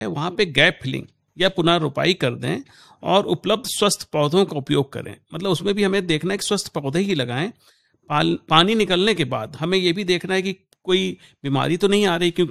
वहाँ पे gap filling या पुनर्रोपाई कर दें और उपलब्ध स्वस्थ पौधों का उपयोग करें। मतलब उसमें भी हमें देखना है कि स्वस्थ पौधे ही लगाएं। पानी निकलने के बाद हमें ये भी देखना है कि कोई बीमारी तो नहीं आ रही, क्योंकि